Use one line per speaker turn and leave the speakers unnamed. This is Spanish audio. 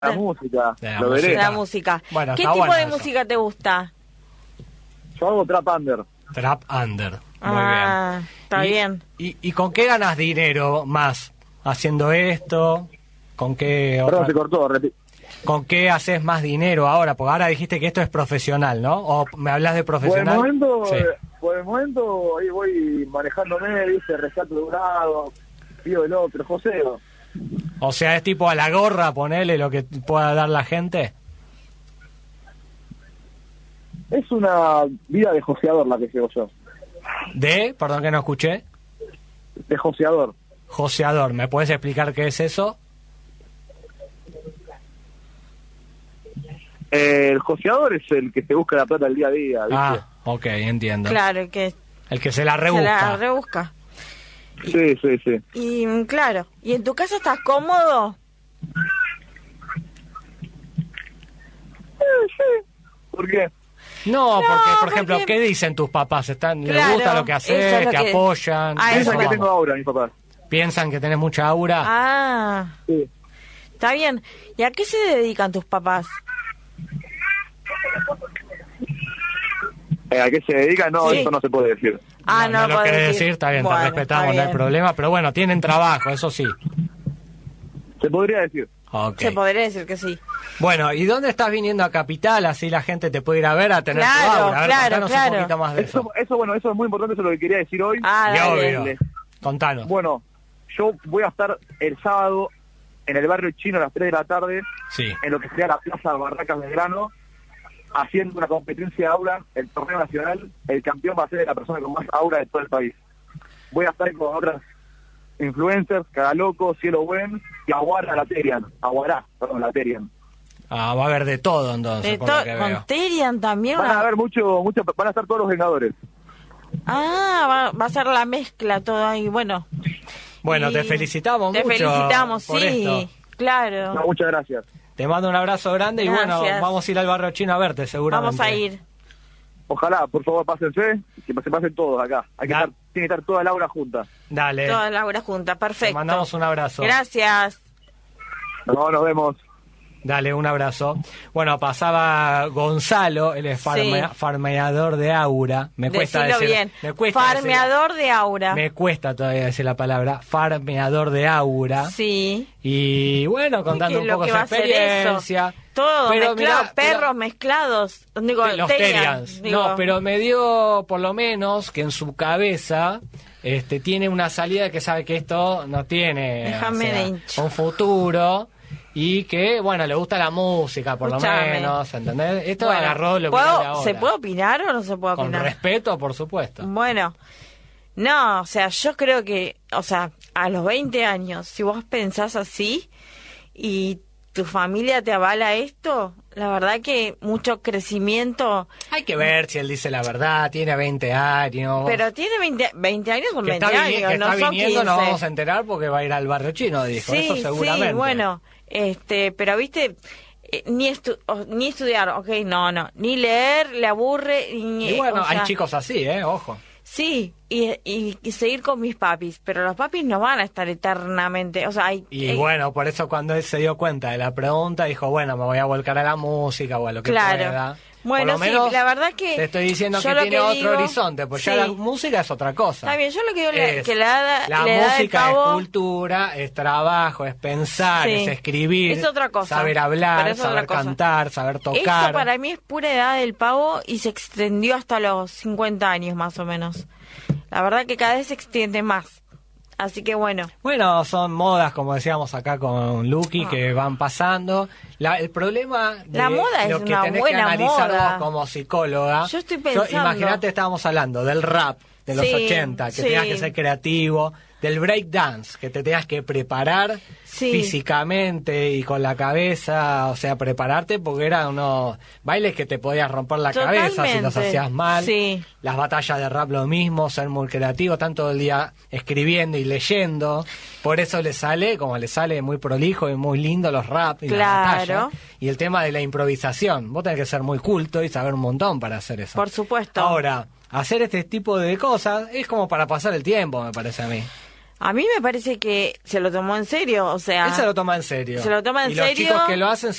la música,
De la
lo
música.
veré.
La música.
Bueno,
¿Qué
está
tipo
bueno
de
eso.
música te gusta?
Yo hago trap under.
Trap under. Muy bien.
Está bien.
¿Y con qué ganas dinero más? ¿Haciendo esto? ¿Con qué
Perdón,
otra-
se cortó,
¿Con qué haces más dinero ahora? Porque ahora dijiste que esto es profesional, ¿no? ¿O me hablas de profesional? Sí.
Por el momento, ahí voy manejándome, dice, rescato de un lado, pido del otro, joseo.
O sea, es tipo a la gorra, ponele lo que pueda dar la gente.
Es una vida de joseador la que llevo yo.
Perdón que no escuché,
De joseador.
joseador. ¿Me puedes explicar qué es eso?
El joseador es el que se busca la plata el día a día, ¿viste?
Ah, ok, entiendo.
Claro, que
El que se la
se
rebusca.
la rebusca.
Sí, sí, sí.
Y claro, ¿y en tu casa estás cómodo?
Sí. ¿Por qué?
No, porque, por
porque-
ejemplo, ¿qué dicen tus papás? ¿Les
Claro,
gusta lo que
eso
haces?
es lo
¿Te
que-
apoyan?
Ah,
Piensan
eso
que
vamos.
tengo aura, mis papás.
¿Piensan que tenés mucha aura?
Ah,
Sí.
está bien. ¿Y a qué se dedican tus papás?
¿A qué se dedican? No,
Sí.
eso no se puede decir.
Ah, no,
lo
podés
querés
decir.
decir, está bien,
Bueno,
te respetamos,
está
no hay
bien.
problema. Pero bueno, tienen trabajo, eso sí.
Se podría decir.
Ok.
Se podría decir que sí.
Bueno, ¿y dónde estás viniendo a Capital? Así la gente te puede ir a ver, a tener
Claro,
tu aura. A ver,
claro,
contanos
claro.
un poquito más de eso.
Bueno, eso es muy importante, eso es lo que quería decir hoy.
Ah,
Y
dale.
obvio. Contanos.
Bueno, yo voy a estar el sábado en el barrio chino a las 3 de la tarde,
Sí.
en lo que sea la Plaza Barracas Belgrano, haciendo una competencia de aura, el torneo nacional. El campeón va a ser la persona con más aura de todo el país. Voy a estar con otras influencers, Cagaloco, Cielo Buen y Aguara Aguará, la Terian.
Ah, va a haber de todo entonces, por lo que veo.
Con Terian también.
Van a haber van a estar todos los Vengadores.
Va a ser la mezcla todo ahí. Bueno.
Bueno,
Y
te felicitamos
te
mucho
felicitamos,
por
sí.
esto.
Claro.
No, muchas gracias.
Te mando un abrazo grande y bueno,
Gracias.
vamos a ir al barrio chino a verte seguramente.
Vamos a ir.
Ojalá, por favor, pásense, que se pasen todos acá. Tiene que estar toda la aura junta.
Dale.
Todas las horas juntas. Perfecto.
Te mandamos un abrazo.
Gracias.
No, nos vemos.
Dale, un abrazo. Bueno, pasaba Gonzalo, él es farmeador de aura. Me cuesta
Decilo
decir,
bien.
me cuesta
Farmeador de aura.
Me cuesta todavía decir la palabra farmeador de aura.
Sí.
Y bueno, contando
¿Qué
un
es lo
poco
que
su
va a ser
experiencia.
eso? Todo
Pero
mezclado,
mirá,
perros mezclados. Digo,
los Terians. No, pero me dio por lo menos que en su cabeza tiene una salida que sabe que esto no tiene
Déjame de hincho.
un futuro y que, bueno, le gusta la música por
Escuchame.
lo menos, ¿entendés? Esto
Bueno,
agarró lo que viene de ahora.
¿se puede opinar o no se puede
Con
opinar?
respeto, por supuesto.
Bueno, no, o sea, yo creo que, o sea, a los 20 años, si vos pensás así y tu familia te avala esto, la verdad que mucho crecimiento.
Hay que ver si él dice la verdad, tiene 20 años.
Pero tiene 20 años son
que
20
está,
años,
que
no
está
son
viniendo,
15.
nos vamos a enterar porque va a ir al barrio chino, dijo. Eso seguramente.
Sí, bueno, pero viste, ni estudiar, ok, no, ni leer, le aburre.
Y bueno,
o sea,
hay chicos así, ojo.
Sí, y seguir con mis papis, pero los papis no van a estar eternamente, o sea,
Bueno, por eso cuando él se dio cuenta de la pregunta, dijo, bueno, me voy a volcar a la música o a lo que pueda.
Bueno,
por lo menos,
sí, la verdad que
te estoy diciendo
yo
que
lo
tiene otro
digo,
horizonte, pues ya
sí.
la música es otra cosa.
Está bien, yo lo que digo
Es
que le da
la
le da el
música
pavo,
es cultura, es trabajo, es pensar,
Sí.
es escribir,
Es otra cosa,
saber
pero
hablar,
es otra
saber
cosa.
cantar, saber tocar.
Esto para mí es pura edad del pavo y se extendió hasta los 50 años más o menos. La verdad que cada vez se extiende más. Así que bueno.
Bueno, son modas, como decíamos acá con Lucky, que van pasando. El problema de
La moda
lo
es
que
una
tenés
buena
que analizar
moda.
vos como psicóloga.
Yo estoy pensando.
Imagínate, estábamos hablando del rap de los
Sí,
80, que
sí.
tenías que ser creativo, del breakdance, que te tenías que preparar
Sí.
físicamente y con la cabeza, o sea, prepararte porque eran unos bailes que te podías romper la cabeza si los
Totalmente.
hacías mal.
Sí.
Las batallas de rap lo mismo, ser muy creativo, tanto el día escribiendo y leyendo. Por eso le sale, como le sale muy prolijo y muy lindo los rap y las
Claro.
batallas. Y el tema de la improvisación. Vos tenés que ser muy culto y saber un montón para hacer eso.
Por supuesto.
Ahora, hacer este tipo de cosas es como para pasar el tiempo, me parece a mí.
A mí me parece que se lo tomó en serio, o sea...
Él se lo toma en serio.
Se lo toma en
y
serio.
los chicos que lo hacen